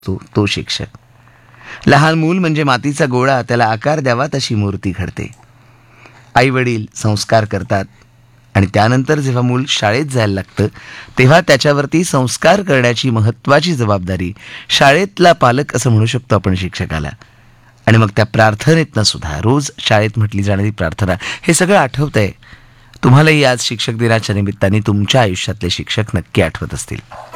तो शिक्षक. लहान मूल म्हणजे मातीचा गोळा, त्याला आकार द्यावा तशी मूर्ती घडते. आई वडील संस्कार करतात आणि त्यानंतर जेव्हा मूल शाळेत जायला लागतं तेव्हा त्याच्यावरती संस्कार करण्याची महत्त्वाची जबाबदारी शाळेतला पालक असं म्हणू शकतो आपण शिक्षकाला. आणि मग त्या प्रार्थनेतनं सुद्धा रोज शाळेत म्हटली जाणारी प्रार्थना, हे सगळं आठवतंय. तुम्हालाही आज शिक्षक दिनाच्या निमित्ताने तुमच्या आयुष्यातले शिक्षक नक्की आठवत असतील.